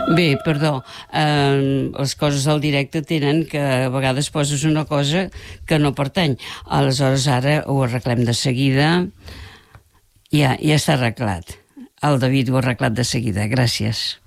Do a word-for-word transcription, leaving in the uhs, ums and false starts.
Bé, perdó, eh, les coses del directe tenen que a vegades poses una cosa que no pertany. Aleshores ara ho arreglem de seguida. Ja, ja està arreglat. El David ho ha arreglat de seguida. Gràcies.